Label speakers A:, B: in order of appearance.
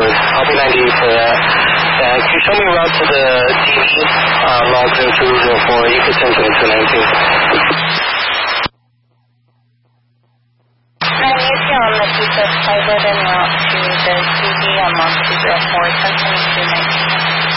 A: good. I'll be 98 for that. And can you show me a route to the TV, log 0204, you can send to 219.
B: And you see on the piece of pilot and route to the TV on log 204, 102219.